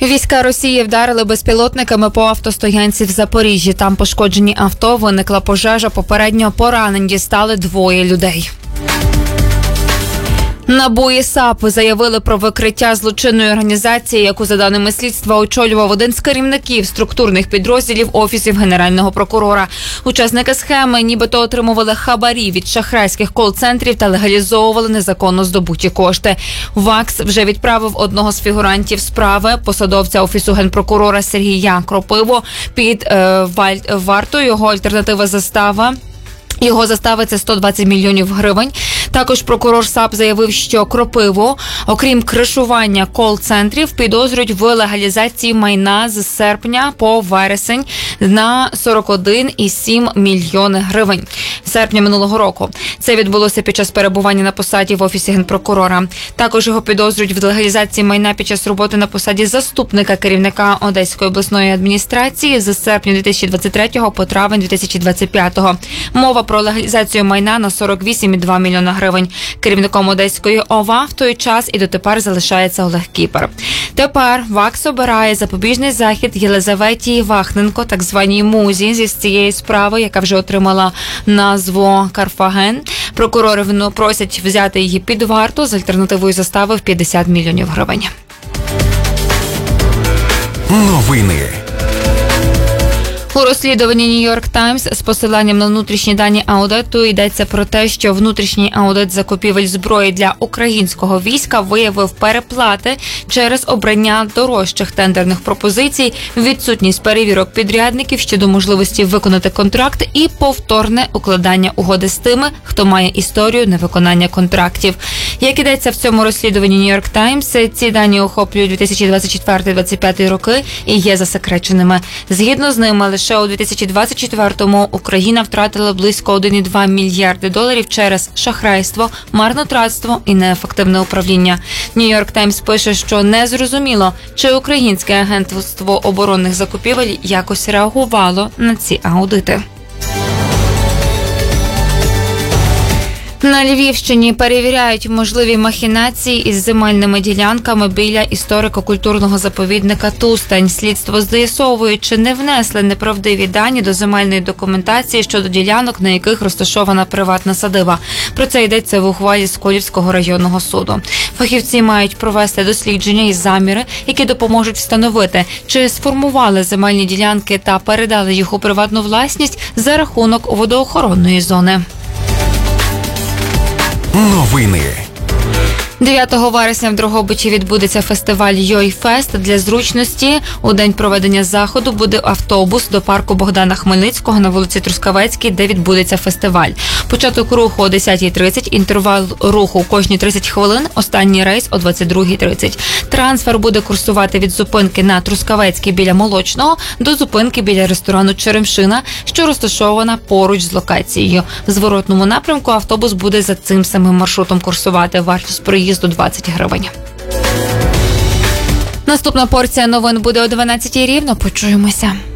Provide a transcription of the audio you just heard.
Війська Росії вдарили безпілотниками по автостоянці в Запоріжжі. Там пошкоджені авто, виникла пожежа, попередньо поранені дістали 2 людей. НАБУ і САП заявили про викриття злочинної організації, яку, за даними слідства, очолював один з керівників структурних підрозділів Офісів Генерального прокурора. Учасники схеми нібито отримували хабарі від шахрайських кол-центрів та легалізовували незаконно здобуті кошти. ВАКС вже відправив одного з фігурантів справи, посадовця Офісу Генпрокурора Сергія Кропиву, під вартою. Його альтернатива застава. Його застави – це 120 мільйонів гривень. Також прокурор САП заявив, що Кропиву, окрім кришування кол-центрів, підозрюють в легалізації майна з серпня по вересень на 41,7 мільйони гривень. Серпня минулого року. Це відбулося під час перебування на посаді в Офісі Генпрокурора. Також його підозрюють в легалізації майна під час роботи на посаді заступника керівника Одеської обласної адміністрації з серпня 2023 по травень 2025. Мова про легалізацію майна на 48,2 мільйона гривень. Керівником Одеської ОВА в той час і дотепер залишається Олег Кіпер. Тепер ВАКС обирає запобіжний захід Єлизаветі Вахненко, так званій Музі, зі цієї справи, яка вже отримала назву Карфаген. Прокурори просять взяти її під варту з альтернативою застави в 50 мільйонів гривень. Новини. У розслідуванні Нью-Йорк Таймс з посиланням на внутрішні дані аудиту йдеться про те, що внутрішній аудит закупівель зброї для українського війська виявив переплати через обрання дорожчих тендерних пропозицій, відсутність перевірок підрядників щодо можливості виконати контракт і повторне укладання угоди з тими, хто має історію невиконання контрактів. Як йдеться в цьому розслідуванні Нью-Йорк Таймс, ці дані охоплюють 2024-2025 роки і є засекреченими. Згідно з ними, лише у 2024-му Україна втратила близько 1,2 мільярди доларів через шахрайство, марнотратство і неефективне управління. Нью-Йорк Таймс пише, що незрозуміло, чи українське агентство оборонних закупівель якось реагувало на ці аудити. На Львівщині перевіряють можливі махінації із земельними ділянками біля історико-культурного заповідника Тустань. Слідство з'ясовує, чи не внесли неправдиві дані до земельної документації щодо ділянок, на яких розташована приватна садиба. Про це йдеться в ухвалі Сколівського районного суду. Фахівці мають провести дослідження і заміри, які допоможуть встановити, чи сформували земельні ділянки та передали їх у приватну власність за рахунок водоохоронної зони. Новини. 9 вересня в Дрогобичі відбудеться фестиваль «Йой-фест». Для зручності у день проведення заходу буде автобус до парку Богдана Хмельницького на вулиці Трускавецькій, де відбудеться фестиваль. Початок руху о 10:30, інтервал руху кожні 30 хвилин, останній рейс о 22:30. Трансфер буде курсувати від зупинки на Трускавецькій біля Молочного до зупинки біля ресторану «Черемшина», що розташована поруч з локацією. В зворотному напрямку автобус буде за цим самим маршрутом курсувати. Вартість проїзду 20 гривень. Наступна порція новин буде о 12:00 рівно. Почуємося.